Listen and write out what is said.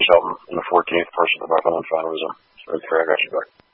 Shelton, and the 14th person that my phone found was him. So, okay, I got you back.